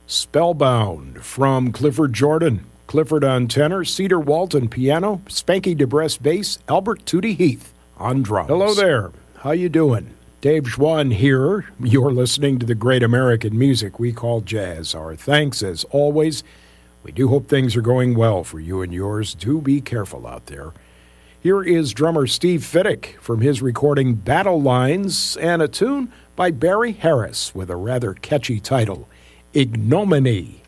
Spellbound from Clifford Jordan. Clifford on tenor, Cedar Walton piano, Spanky DeBrest bass, Albert Tootie Heath on drums. Hello there. How you doing? Dave Schwann here. You're listening to the great American music we call jazz. Our thanks, as always. We do hope things are going well for you and yours. Do be careful out there. Here is drummer Steve Fiddick from his recording Battle Lines and a tune by Barry Harris with a rather catchy title, Ignominy.